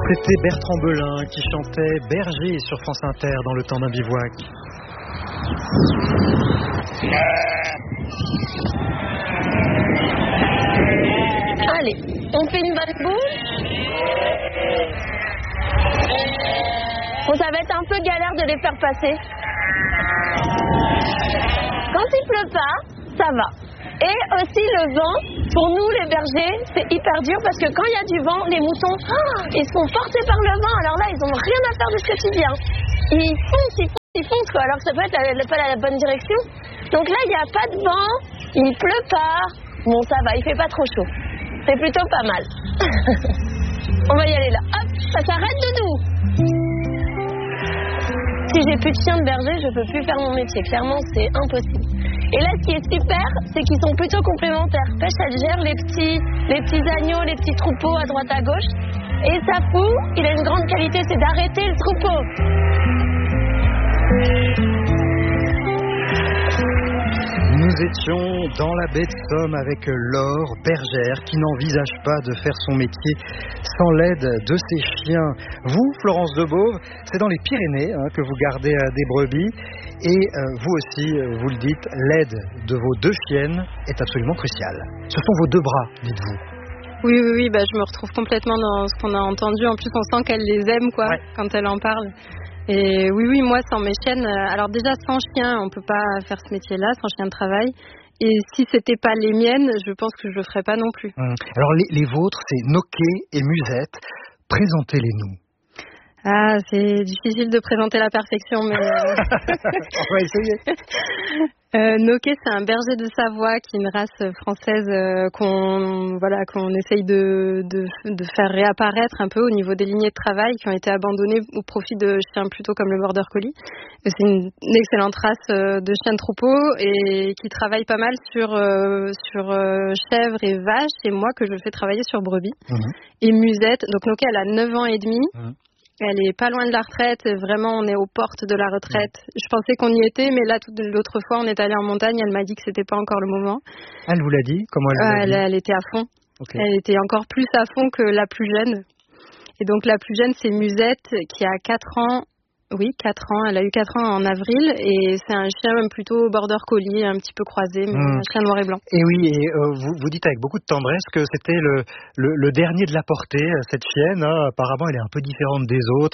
C'était Bertrand Belin qui chantait Berger sur France Inter dans le temps d'un bivouac. Allez, on fait une bonne boule. Bon, ça va être un peu galère de les faire passer. Quand il pleut pas, ça va. Et aussi le vent, pour nous les bergers, c'est hyper dur parce que quand il y a du vent, les moutons, ils sont portés par le vent. Alors là, ils n'ont rien à faire de ce que tu dis. Ils foncent quoi. Alors que ça peut être pas la bonne direction. Donc là, il n'y a pas de vent, il pleut pas. Bon, ça va, il fait pas trop chaud. C'est plutôt pas mal. On va y aller là. Hop, ça s'arrête de nous. Si j'ai plus de chien de berger, je peux plus faire mon métier. Clairement, c'est impossible. Et là, ce qui est super, c'est qu'ils sont plutôt complémentaires. Pêche, elle gère les petits agneaux, les petits troupeaux à droite à gauche. Et Safou, il a une grande qualité, c'est d'arrêter le troupeau. Nous étions dans la baie de Somme avec Laure, bergère, qui n'envisage pas de faire son métier sans l'aide de ses chiens. Vous, Florence Debauve, c'est dans les Pyrénées que vous gardez des brebis. Et vous aussi, vous le dites, l'aide de vos deux chiennes est absolument cruciale. Ce sont vos deux bras, dites-vous. Oui, je me retrouve complètement dans ce qu'on a entendu. En plus, on sent qu'elle les aime, ouais. Quand elle en parle. Et oui, moi, sans mes chiennes, alors déjà, sans chien, on peut pas faire ce métier-là, sans chien de travail. Et si c'était pas les miennes, je pense que je le ferais pas non plus. Alors, les vôtres, c'est Noquet et Musette. Présentez-les-nous. Ah, c'est difficile de présenter la perfection, mais... On va essayer. Noquet, c'est un berger de Savoie, qui est une race française qu'on essaye de faire réapparaître un peu au niveau des lignées de travail qui ont été abandonnées au profit de chiens plutôt comme le Border Collie. C'est une excellente race de chiens de troupeau et qui travaille pas mal sur chèvres et vaches, et moi que je le fais travailler sur brebis. Et Musette, donc Noquet, elle a 9 ans et demi. Elle est pas loin de la retraite, vraiment on est aux portes de la retraite. Je pensais qu'on y était, mais là l'autre fois on est allé en montagne, elle m'a dit que c'était pas encore le moment. Elle vous l'a dit? Comment elle vous l'a dit? Elle était à fond. Okay. Elle était encore plus à fond que la plus jeune. Et donc la plus jeune c'est Musette qui a 4 ans. Oui, 4 ans. Elle a eu 4 ans en avril et c'est un chien même plutôt border collie, un petit peu croisé, mais un chien noir et blanc. Et oui, et vous dites avec beaucoup de tendresse que c'était le dernier de la portée, cette chienne. Apparemment, elle est un peu différente des autres.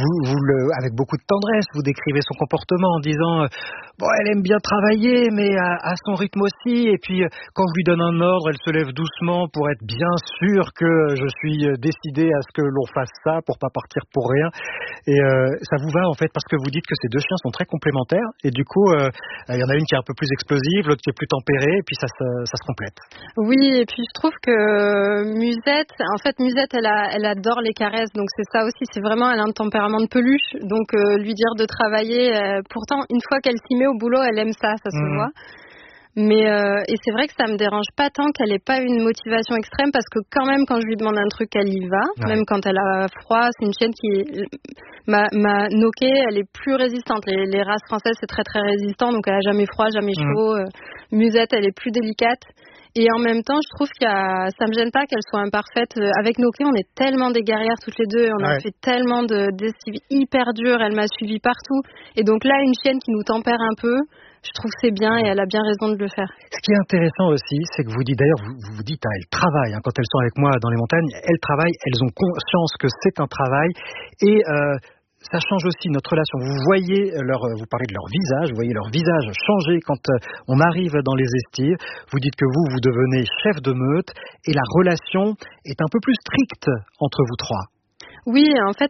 Avec beaucoup de tendresse, vous décrivez son comportement en disant elle aime bien travailler, mais à son rythme aussi. Et puis, quand je lui donne un ordre, elle se lève doucement pour être bien sûre que je suis décidé à ce que l'on fasse ça, pour pas partir pour rien. Et ça vous va en fait, parce que vous dites que ces deux chiens sont très complémentaires et du coup il y en a une qui est un peu plus explosive, l'autre qui est plus tempérée, et puis ça se complète. Oui, et puis je trouve que Musette elle adore les caresses, donc c'est ça aussi, c'est vraiment, elle a un tempérament de peluche, donc lui dire de travailler, pourtant une fois qu'elle s'y met au boulot, elle aime ça se voit. Mais et c'est vrai que ça me dérange pas tant qu'elle ait pas une motivation extrême, parce que quand même quand je lui demande un truc, elle y va, même quand elle a froid. C'est une chienne qui ma Noquet, elle est plus résistante. Les races françaises c'est très très résistant, donc elle a jamais froid, jamais chaud. Musette, elle est plus délicate. Et en même temps, je trouve ça me gêne pas qu'elle soit imparfaite. Avec Noquet, on est tellement des guerrières toutes les deux, on a fait tellement d'estives hyper dures, elle m'a suivi partout. Et donc là, une chienne qui nous tempère un peu, je trouve que c'est bien et elle a bien raison de le faire. Ce qui est intéressant aussi, c'est que vous dites, d'ailleurs, vous dites, elles travaillent. Quand elles sont avec moi dans les montagnes, elles travaillent, elles ont conscience que c'est un travail. Et ça change aussi notre relation. Vous voyez vous parlez de leur visage, vous voyez leur visage changer quand on arrive dans les estives. Vous dites que vous devenez chef de meute et la relation est un peu plus stricte entre vous trois. Oui, en fait,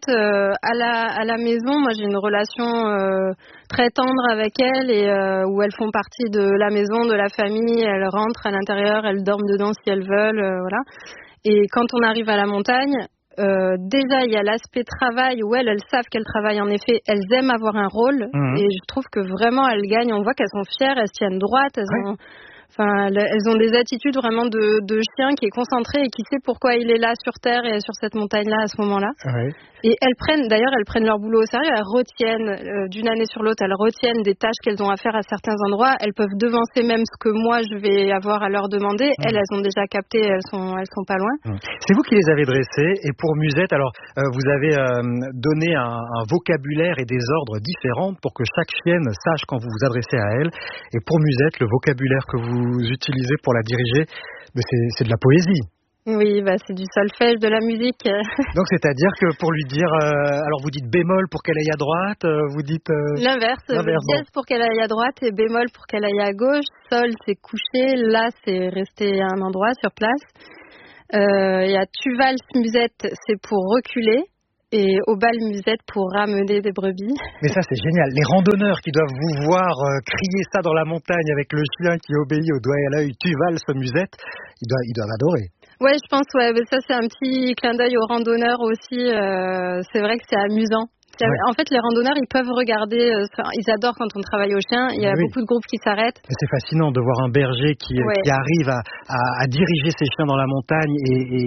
à la maison, moi j'ai une relation très tendre avec elles, et où elles font partie de la maison, de la famille. Elles rentrent à l'intérieur, elles dorment dedans si elles veulent, voilà. Et quand on arrive à la montagne, déjà il y a l'aspect travail où elles savent qu'elles travaillent, en effet, elles aiment avoir un rôle, et je trouve que vraiment elles gagnent. On voit qu'elles sont fières, elles se tiennent droites, Enfin, elles ont des attitudes vraiment de chien qui est concentré et qui sait pourquoi il est là sur Terre et sur cette montagne-là à ce moment-là. Ouais. Et elles prennent leur boulot au sérieux. Elles retiennent, d'une année sur l'autre, elles retiennent des tâches qu'elles ont à faire à certains endroits. Elles peuvent devancer même ce que moi je vais avoir à leur demander. Elles ont déjà capté, elles sont pas loin. C'est vous qui les avez dressées. Et pour Musette, alors, vous avez donné un vocabulaire et des ordres différents pour que chaque chienne sache quand vous vous adressez à elle. Et pour Musette, le vocabulaire que vous utilisez pour la diriger, c'est de la poésie. Oui, c'est du solfège, de la musique. Donc c'est-à-dire que pour lui dire, alors vous dites bémol pour qu'elle aille à droite, vous dites... L'inverse, dièse pour qu'elle aille à droite et bémol pour qu'elle aille à gauche. Sol, c'est coucher, la, c'est rester à un endroit, sur place. Il y a tu valses, musette, c'est pour reculer. Et au bal musette pour ramener des brebis. Mais ça c'est génial, les randonneurs qui doivent vous voir crier ça dans la montagne avec le chien qui obéit au doigt et à l'œil, tu valses musette, ils doivent adorer. Ouais, je pense, mais ça c'est un petit clin d'œil aux randonneurs aussi, c'est vrai que c'est amusant. Ouais. En fait, les randonneurs, ils peuvent regarder, ils adorent quand on travaille au chien, il y a beaucoup de groupes qui s'arrêtent. Mais c'est fascinant de voir un berger qui arrive à diriger ses chiens dans la montagne et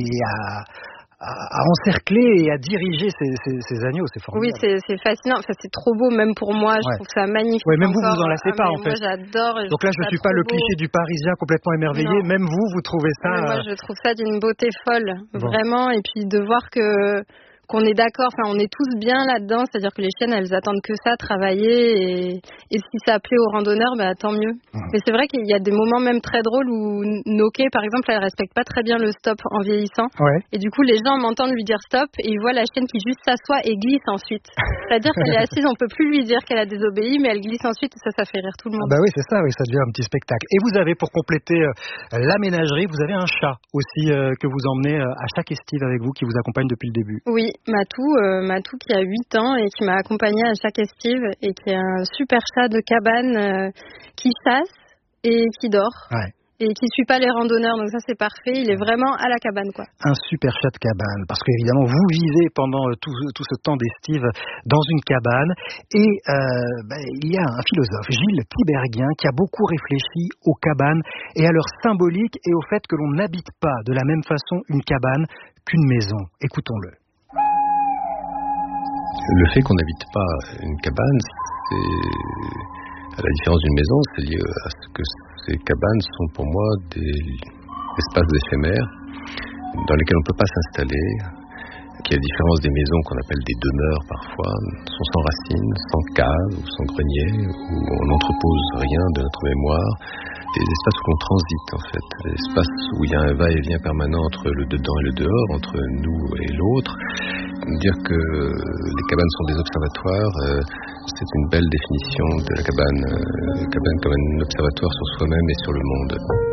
à encercler et à diriger ces agneaux, c'est formidable. Oui, c'est fascinant, enfin, c'est trop beau, même pour moi, je trouve ça magnifique. Oui, même vous en lassez pas en fait. Moi j'adore. Donc là, je ne suis pas le cliché du Parisien complètement émerveillé, même vous trouvez ça... Mais moi je trouve ça d'une beauté folle, vraiment, et puis de voir qu'on est d'accord, enfin on est tous bien là-dedans, c'est-à-dire que les chiennes elles attendent que ça, travailler, et si ça plaît aux randonneurs, tant mieux. Mais c'est vrai qu'il y a des moments même très drôles où Noké par exemple, elle respecte pas très bien le stop en vieillissant, et du coup les gens m'entendent lui dire stop et ils voient la chienne qui juste s'assoit et glisse ensuite. C'est-à-dire qu'elle est assise, on peut plus lui dire qu'elle a désobéi, mais elle glisse ensuite et ça fait rire tout le monde. Oui, c'est ça, ça devient un petit spectacle. Et vous avez, pour compléter la ménagerie, vous avez un chat aussi que vous emmenez à chaque estive avec vous, qui vous accompagne depuis le début. Oui. Matou qui a 8 ans et qui m'a accompagnée à chaque estive et qui est un super chat de cabane qui chasse et qui dort et qui suit pas les randonneurs, donc ça c'est parfait, il est vraiment à la cabane quoi. Un super chat de cabane, parce qu'évidemment vous vivez pendant tout ce temps d'estive dans une cabane et il y a un philosophe, Gilles Tiberghien, qui a beaucoup réfléchi aux cabanes et à leur symbolique et au fait que l'on n'habite pas de la même façon une cabane qu'une maison. Écoutons-le. Le fait qu'on n'habite pas une cabane, c'est, à la différence d'une maison, c'est lié à ce que ces cabanes sont pour moi des espaces éphémères dans lesquels on ne peut pas s'installer, qui, à la différence des maisons qu'on appelle des demeures parfois, sont sans racines, sans cave ou sans grenier, où on n'entrepose rien de notre mémoire, des espaces où l'on transite en fait, des espaces où il y a un va-et-vient permanent entre le dedans et le dehors, entre nous et l'autre. Dire que les cabanes sont des observatoires, c'est une belle définition de la cabane comme un observatoire sur soi-même et sur le monde.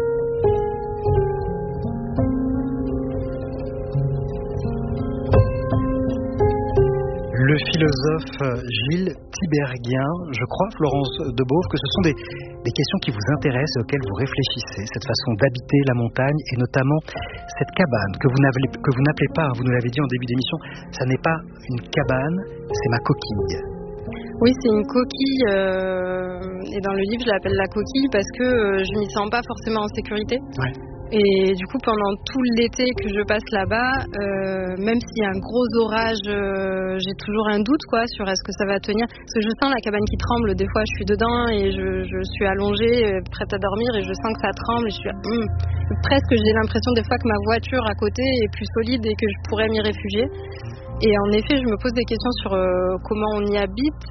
Le philosophe Gilles Tiberghien, je crois, Florence Debauve, que ce sont des questions qui vous intéressent, auxquelles vous réfléchissez, cette façon d'habiter la montagne et notamment cette cabane que vous n'appelez pas, vous nous l'avez dit en début d'émission, ça n'est pas une cabane, c'est ma coquille. Oui, c'est une coquille et dans le livre je l'appelle la coquille parce que je m'y sens pas forcément en sécurité. Et du coup, pendant tout l'été que je passe là-bas, même s'il y a un gros orage, j'ai toujours un doute sur est-ce que ça va tenir. Parce que je sens la cabane qui tremble. Des fois, je suis dedans et je suis allongée, prête à dormir, et je sens que ça tremble. Et je suis presque, j'ai l'impression des fois que ma voiture à côté est plus solide et que je pourrais m'y réfugier. Et en effet, je me pose des questions sur comment on y habite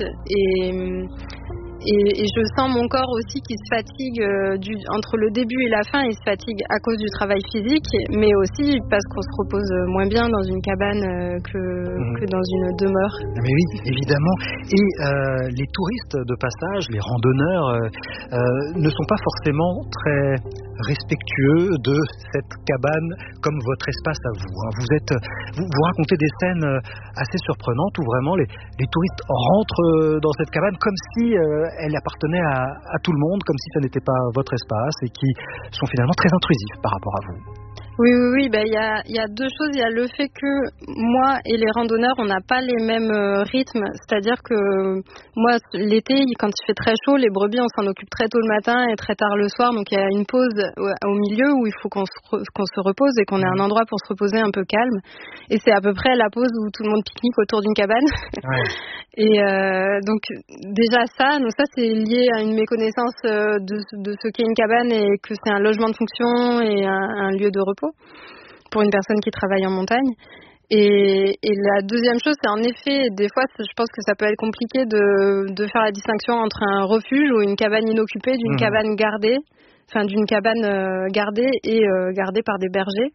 et je sens mon corps aussi qui se fatigue entre le début et la fin. Il se fatigue à cause du travail physique, mais aussi parce qu'on se repose moins bien dans une cabane que dans une demeure. Mais oui, évidemment. Et les touristes de passage, les randonneurs, ne sont pas forcément très respectueux de cette cabane comme votre espace à vous. Vous racontez des scènes assez surprenantes où vraiment les touristes rentrent dans cette cabane comme si elle appartenait à tout le monde, comme si ça n'était pas votre espace et qui sont finalement très intrusifs par rapport à vous. Oui. Il y a deux choses. Il y a le fait que moi et les randonneurs, on n'a pas les mêmes rythmes. C'est-à-dire que moi, l'été, quand il fait très chaud, les brebis, on s'en occupe très tôt le matin et très tard le soir. Donc il y a une pause au milieu où il faut qu'on se repose et qu'on ait un endroit pour se reposer un peu calme. Et c'est à peu près la pause où tout le monde pique-nique autour d'une cabane. Ouais. Et donc déjà ça, c'est lié à une méconnaissance de ce qu'est une cabane et que c'est un logement de fonction et un lieu de repos pour une personne qui travaille en montagne. Et la deuxième chose, c'est en effet, des fois, je pense que ça peut être compliqué de faire la distinction entre un refuge ou une cabane inoccupée d'une cabane gardée, enfin d'une cabane gardée et gardée par des bergers.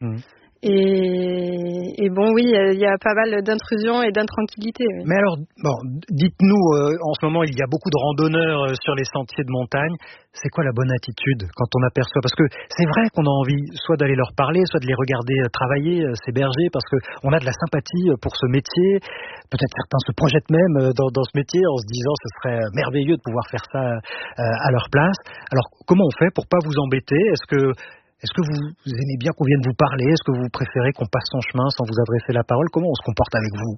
Et bon, oui, il y a pas mal d'intrusions et d'intranquillité. Oui. Mais alors, dites-nous, en ce moment, il y a beaucoup de randonneurs sur les sentiers de montagne. C'est quoi la bonne attitude quand on aperçoit? Parce que c'est vrai qu'on a envie soit d'aller leur parler, soit de les regarder travailler, ces bergers, parce qu'on a de la sympathie pour ce métier. Peut-être certains se projettent même dans ce métier en se disant ce serait merveilleux de pouvoir faire ça à leur place. Alors, comment on fait pour pas vous embêter? Est-ce que vous aimez bien qu'on vienne vous parler? Est-ce que vous préférez qu'on passe son chemin sans vous adresser la parole? Comment on se comporte avec vous?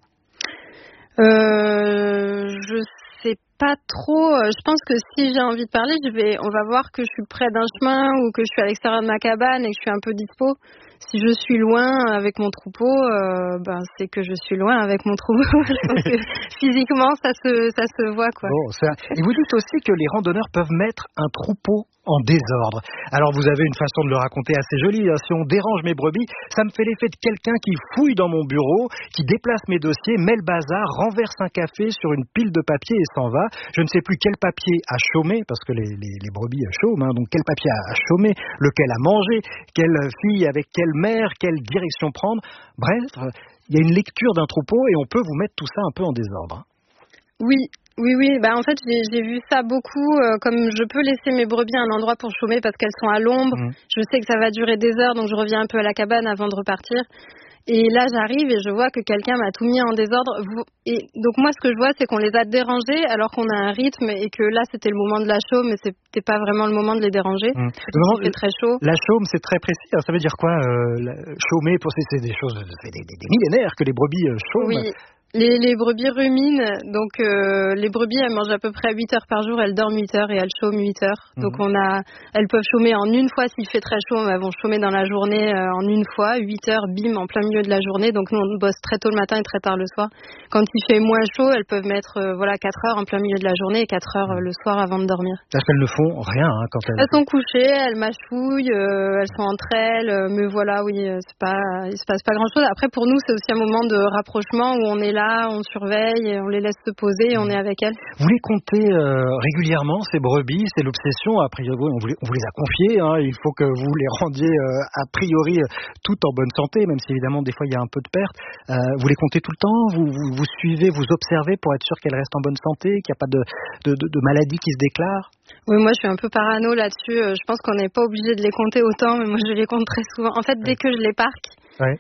Je sais pas trop. Je pense que si j'ai envie de parler, on va voir que je suis près d'un chemin ou que je suis à l'extérieur de ma cabane et que je suis un peu dispo. Si je suis loin avec mon troupeau, c'est que je suis loin avec mon troupeau. Je pense que physiquement, ça se voit, quoi. Bon, et vous dites aussi que les randonneurs peuvent mettre un troupeau en désordre. Alors vous avez une façon de le raconter assez jolie. Si on dérange mes brebis, ça me fait l'effet de quelqu'un qui fouille dans mon bureau, qui déplace mes dossiers, met le bazar, renverse un café sur une pile de papier et s'en va. Je ne sais plus quel papier a chômé, parce que les brebis chôment, donc quel papier a chômé, lequel a mangé, quelle fille avec quelle mère, quelle direction prendre. Bref, il y a une lecture d'un troupeau et on peut vous mettre tout ça un peu en désordre. Oui. En fait, j'ai vu ça beaucoup. Comme je peux laisser mes brebis à un endroit pour chômer parce qu'elles sont à l'ombre, je sais que ça va durer des heures, donc je reviens un peu à la cabane avant de repartir. Et là, j'arrive et je vois que quelqu'un m'a tout mis en désordre. Et donc moi, ce que je vois, c'est qu'on les a dérangés alors qu'on a un rythme et que là, c'était le moment de la chaume, mais c'était pas vraiment le moment de les déranger. Il fait très chaud. La chaume, c'est très précis. Alors, ça veut dire quoi, chômer? C'est des choses, c'est des millénaires que les brebis chôment. Oui. Les brebis ruminent, donc les brebis elles mangent à peu près 8 heures par jour, elles dorment 8 heures et elles chôment 8 heures. Donc elles peuvent chômer en une fois s'il fait très chaud, elles vont chômer dans la journée en une fois, 8 heures bim en plein milieu de la journée. Donc nous on bosse très tôt le matin et très tard le soir. Quand il fait moins chaud, elles peuvent mettre 4 heures en plein milieu de la journée et 4 heures le soir avant de dormir. Parce qu'elles ne font rien quand elles sont couchées, elles mâchouillent, elles sont entre elles, mais voilà, oui, il se passe pas grand chose. Après pour nous c'est aussi un moment de rapprochement où on est là, on surveille, on les laisse se poser et on est avec elles. Vous les comptez régulièrement, ces brebis? C'est l'obsession, a priori, on vous les a confiées, hein. Il faut que vous les rendiez a priori toutes en bonne santé, même si évidemment des fois il y a un peu de perte. Vous les comptez tout le temps? Vous suivez, vous observez pour être sûr qu'elles restent en bonne santé, qu'il n'y a pas de maladie qui se déclare? Oui, moi je suis un peu parano là-dessus. Je pense qu'on n'est pas obligé de les compter autant, mais moi je les compte très souvent. En fait, dès que je les parque,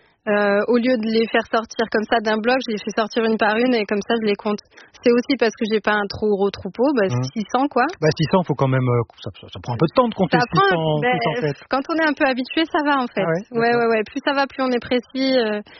au lieu de les faire sortir comme ça d'un bloc, je les fais sortir une par une et comme ça je les compte. C'est aussi parce que j'ai pas un trop gros troupeau, 600 quoi. 600, faut quand même, ça prend un peu de temps de compter 600 en fait. Quand on est un peu habitué, ça va en fait. Ouais. Plus ça va, plus on est précis.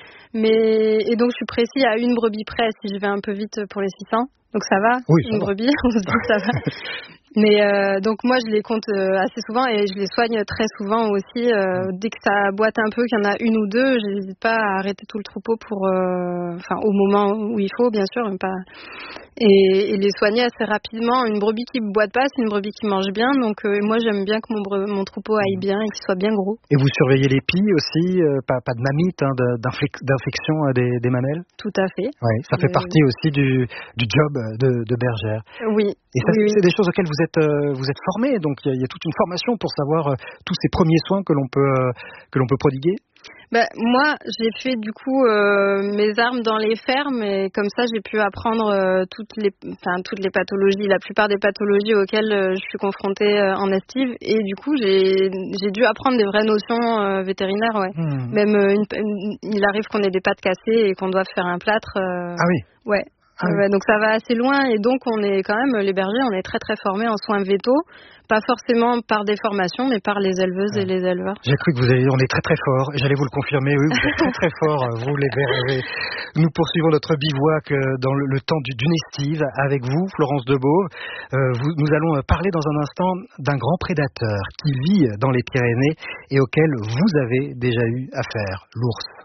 Et donc je suis précis à une brebis près si je vais un peu vite pour les 600. Donc ça va, une brebis, on se dit ça va. Mais donc moi je les compte assez souvent et je les soigne très souvent aussi. Dès que ça boite un peu, qu'il y en a une ou deux, j'hésite pas à arrêter tout le troupeau pour, au moment où il faut bien sûr, même pas. Et les soigner assez rapidement. Une brebis qui boite pas, c'est une brebis qui mange bien. Donc moi j'aime bien que mon troupeau aille bien et qu'il soit bien gros. Et vous surveillez les pies aussi, pas de mammites, d'infection des mamelles? Tout à fait. Oui, ça fait partie aussi du job de bergère. Oui. Et ça, c'est des choses auxquelles vous êtes formé, donc il y a toute une formation pour savoir tous ces premiers soins que l'on peut prodiguer. Moi, j'ai fait du coup mes armes dans les fermes et comme ça j'ai pu apprendre toutes les pathologies, la plupart des pathologies auxquelles je suis confrontée en estive et du coup j'ai dû apprendre des vraies notions vétérinaires, ouais. Même il arrive qu'on ait des pattes cassées et qu'on doive faire un plâtre. Ah oui. Ouais. Donc ça va assez loin et donc on est quand même, les bergers, on est très très formés en soins vétos, pas forcément par des formations mais par les éleveuses et les éleveurs. J'ai cru que on est très très fort, j'allais vous le confirmer, oui, vous êtes très très fort, vous les bergers. Nous poursuivons notre bivouac dans le temps d'une estive avec vous, Florence Debauve. Nous allons parler dans un instant d'un grand prédateur qui vit dans les Pyrénées et auquel vous avez déjà eu affaire, l'ours.